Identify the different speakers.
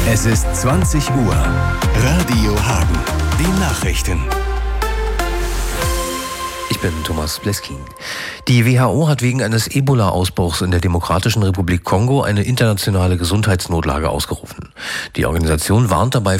Speaker 1: Es ist 20 Uhr. Radio Hagen. Die Nachrichten.
Speaker 2: Ich bin Thomas Bleskin. Die WHO hat wegen eines Ebola-Ausbruchs in der Demokratischen Republik Kongo eine internationale Gesundheitsnotlage ausgerufen. Die Organisation warnt dabei